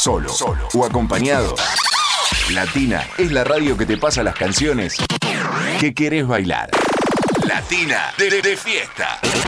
solo o acompañado. Latina es la radio que te pasa las canciones que querés bailar. Latina de fiesta.